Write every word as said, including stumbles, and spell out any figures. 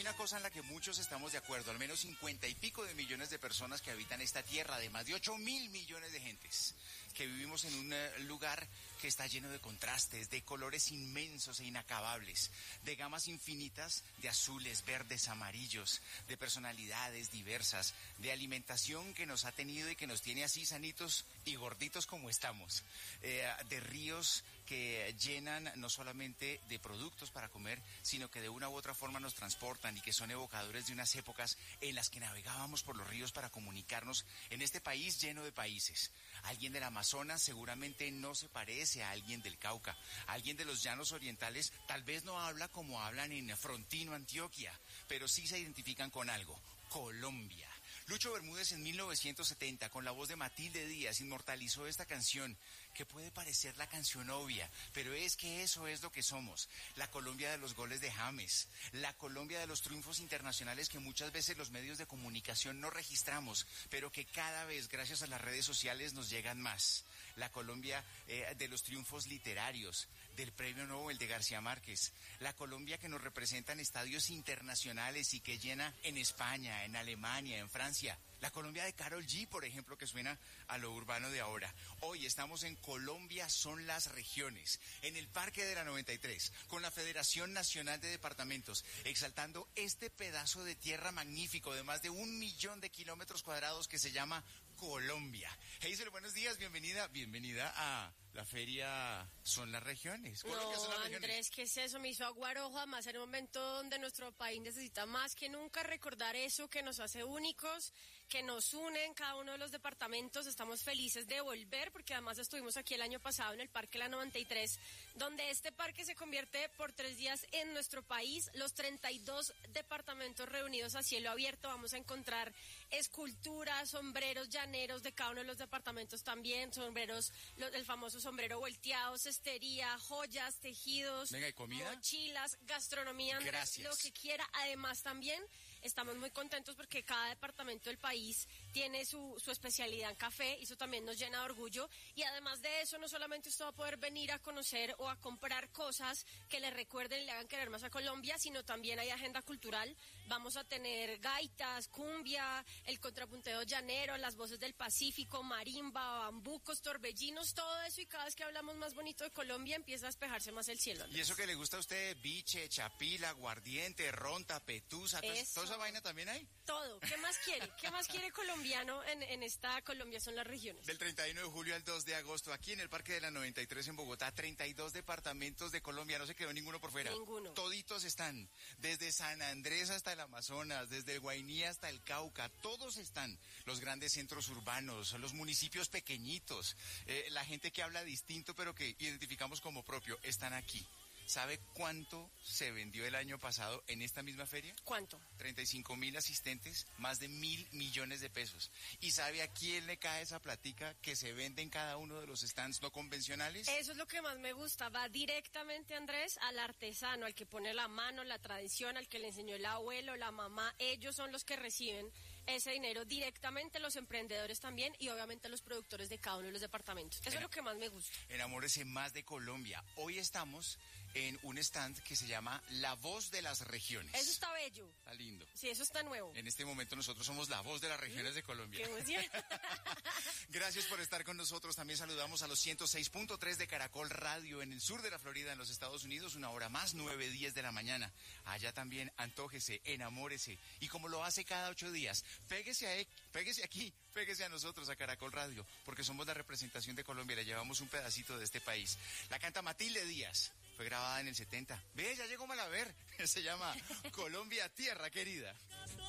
una cosa en la que muchos estamos de acuerdo, al menos cincuenta y pico de millones de personas que habitan esta tierra, de más de ocho mil millones de gentes, que vivimos en un uh, lugar que está lleno de contrastes, de colores inmensos e inacabables, de gamas infinitas de azules, verdes, amarillos, de personalidades diversas, de alimentación que nos ha tenido y que nos tiene así sanitos y gorditos como estamos, eh, de ríos que llenan no solamente de productos para comer, sino que de una u otra forma nos transportan y que son evocadores de unas épocas en las que navegábamos por los ríos para comunicarnos en este país lleno de países. Alguien del Amazonas seguramente no se parece a alguien del Cauca. Alguien de los llanos orientales tal vez no habla como hablan en Frontino, Antioquia, pero sí se identifican con algo: Colombia. Lucho Bermúdez en mil novecientos setenta, con la voz de Matilde Díaz, inmortalizó esta canción, que puede parecer la canción obvia, pero es que eso es lo que somos. La Colombia de los goles de James, la Colombia de los triunfos internacionales que muchas veces los medios de comunicación no registramos, pero que cada vez, gracias a las redes sociales, nos llegan más. La Colombia eh, de los triunfos literarios, del Premio Nobel de García Márquez, la Colombia que nos representa en estadios internacionales y que llena en España, en Alemania, en Francia. La Colombia de Karol G, por ejemplo, que suena a lo urbano de ahora. Hoy estamos en Colombia son las regiones, en el Parque de la noventa y tres, con la Federación Nacional de Departamentos, exaltando este pedazo de tierra magnífico de más de un millón de kilómetros cuadrados que se llama Colombia. Hazel, buenos días, bienvenida, bienvenida a la feria Son las Regiones. Colombia no, son las regiones. Andrés, ¿qué es eso? Me hizo aguar ojo, además en un momento donde nuestro país necesita más que nunca recordar eso que nos hace únicos, que nos une en cada uno de los departamentos. Estamos felices de volver, porque además estuvimos aquí el año pasado en el Parque La noventa y tres, donde este parque se convierte por tres días en nuestro país. Los treinta y dos departamentos reunidos a cielo abierto. Vamos a encontrar esculturas, sombreros llaneros de cada uno de los departamentos también, sombreros, los, el famoso sombrero volteado, cestería, joyas, tejidos, venga, ¿y comida? Mochilas, gastronomía, Andrés, gracias, lo que quiera. Además también estamos muy contentos porque cada departamento del país tiene su, su especialidad en café, y eso también nos llena de orgullo. Y además de eso, no solamente usted va a poder venir a conocer o a comprar cosas que le recuerden y le hagan querer más a Colombia, sino también hay agenda cultural. Vamos a tener gaitas, cumbia, el contrapunteo llanero, las voces del Pacífico, marimba, bambucos, torbellinos, todo eso, y cada vez que hablamos más bonito de Colombia empieza a despejarse más el cielo, Andrés. ¿Y eso que le gusta a usted? Biche, chapila, aguardiente, ronta, petusa, toda esa vaina también hay. Todo. ¿Qué más quiere? ¿Qué más quiere colombiano en, en esta Colombia son las regiones? Del treinta y uno de julio al dos de agosto, aquí en el Parque de la noventa y tres en Bogotá, treinta y dos departamentos de Colombia, no se quedó ninguno por fuera. Ninguno. Toditos están, desde San Andrés hasta el Amazonas, desde el Guainí hasta el Cauca, todos están. Los grandes centros urbanos, los municipios pequeñitos, eh, la gente que habla distinto pero que identificamos como propio, están aquí. ¿Sabe cuánto se vendió el año pasado en esta misma feria? ¿Cuánto? treinta y cinco mil asistentes, más de mil millones de pesos. ¿Y sabe a quién le cae esa platica que se vende en cada uno de los stands no convencionales? Eso es lo que más me gusta. Va directamente, Andrés, al artesano, al que pone la mano, la tradición, al que le enseñó el abuelo, la mamá. Ellos son los que reciben ese dinero directamente, los emprendedores también, y obviamente los productores de cada uno de los departamentos. Eso en, es lo que más me gusta. Enamórese más de Colombia. Hoy estamos en un stand que se llama La Voz de las Regiones. Eso está bello. Está lindo. Sí, eso está nuevo. En este momento nosotros somos la voz de las regiones de Colombia. Qué emoción. Gracias por estar con nosotros. También saludamos a los ciento seis punto tres de Caracol Radio en el sur de la Florida, en los Estados Unidos, una hora más, nueve diez de la mañana. Allá también antójese, enamórese. Y como lo hace cada ocho días, péguese, a, péguese aquí, péguese a nosotros, a Caracol Radio, porque somos la representación de Colombia, le llevamos un pedacito de este país. La canta Matilde Díaz. Fue grabada en el setenta. Ve, ya llegó Malaver. Se llama Colombia, Tierra Querida.